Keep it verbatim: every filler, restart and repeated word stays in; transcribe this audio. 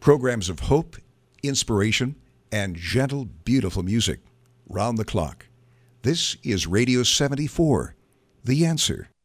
Programs of hope, inspiration, and gentle, beautiful music round the clock. This is Radio seventy-four, The Answer.